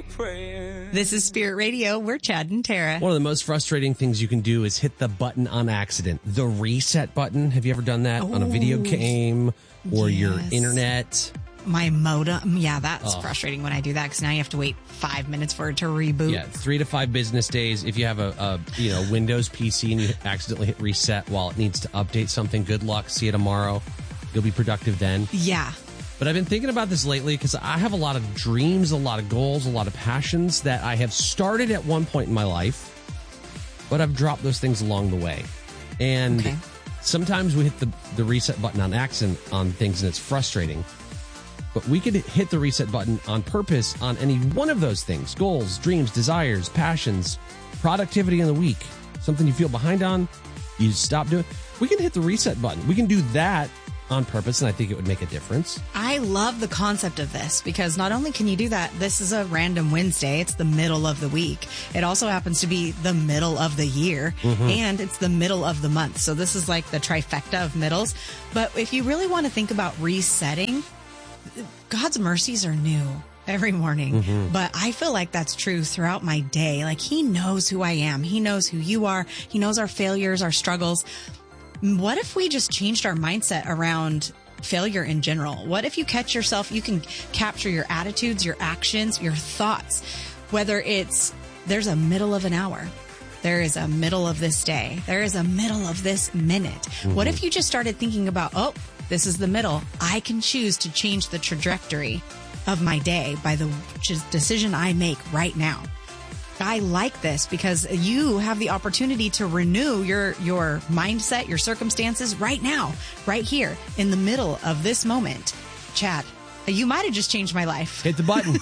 prayer. This is Spirit Radio. We're Chad and Tara. One of the most frustrating things you can do is hit the button on accident. The reset button. Have you ever done that on a video game or your internet? My modem. Yeah, that's frustrating when I do that because now you have to wait 5 minutes for it to reboot. Yeah, 3 to 5 business days. If you have a Windows PC and you accidentally hit reset while it needs to update something, good luck. See you tomorrow. You'll be productive then. Yeah. But I've been thinking about this lately because I have a lot of dreams, a lot of goals, a lot of passions that I have started at one point in my life, but I've dropped those things along the way. And sometimes we hit the reset button on accident on things and it's frustrating. But we could hit the reset button on purpose on any one of those things. Goals, dreams, desires, passions, productivity in the week. Something you feel behind on, you stop doing. We can hit the reset button. We can do that on purpose, and I think it would make a difference. I love the concept of this because not only can you do that, this is a random Wednesday. It's the middle of the week. It also happens to be the middle of the year, and it's the middle of the month. So this is like the trifecta of middles. But if you really want to think about resetting, God's mercies are new every morning. But I feel like that's true throughout my day. Like he knows who I am. He knows who you are. He knows our failures, our struggles. What if we just changed our mindset around failure in general? What if you catch yourself, you can capture your attitudes, your actions, your thoughts, whether it's there's a middle of an hour. There is a middle of this day. There is a middle of this minute. What if you just started thinking about, this is the middle. I can choose to change the trajectory of my day by the decision I make right now. I like this because you have the opportunity to renew your mindset, your circumstances right now, right here in the middle of this moment. Chad, you might have just changed my life. Hit the button.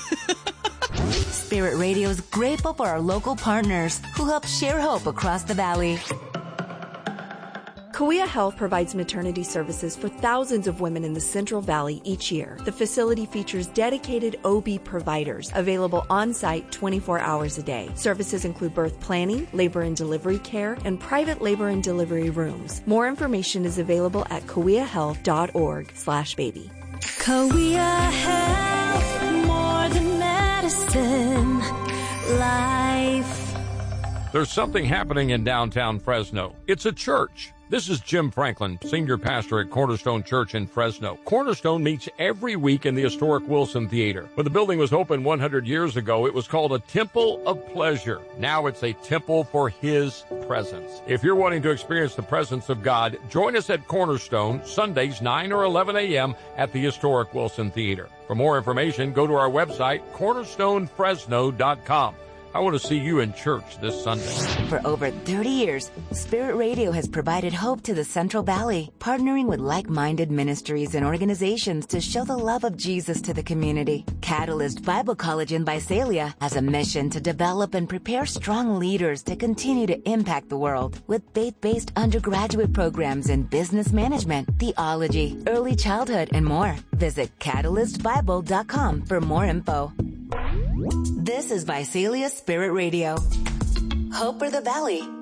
Spirit Radio is grateful for our local partners who help share hope across the valley. Kauai Health provides maternity services for thousands of women in the Central Valley each year. The facility features dedicated OB providers available on-site 24 hours a day. Services include birth planning, labor and delivery care, and private labor and delivery rooms. More information is available at kauaihealth.org/baby. Kauai Health, more than medicine, life. There's something happening in downtown Fresno. It's a church. This is Jim Franklin, senior pastor at Cornerstone Church in Fresno. Cornerstone meets every week in the historic Wilson Theater. When the building was opened 100 years ago, it was called a Temple of Pleasure. Now it's a temple for His presence. If you're wanting to experience the presence of God, join us at Cornerstone, Sundays 9 or 11 a.m. at the historic Wilson Theater. For more information, go to our website, cornerstonefresno.com. I want to see you in church this Sunday. For over 30 years, Spirit Radio has provided hope to the Central Valley, partnering with like-minded ministries and organizations to show the love of Jesus to the community. Catalyst Bible College in Visalia has a mission to develop and prepare strong leaders to continue to impact the world with faith-based undergraduate programs in business management, theology, early childhood, and more. Visit catalystbible.com for more info. This is Visalia Spirit Radio. Hope for the Valley.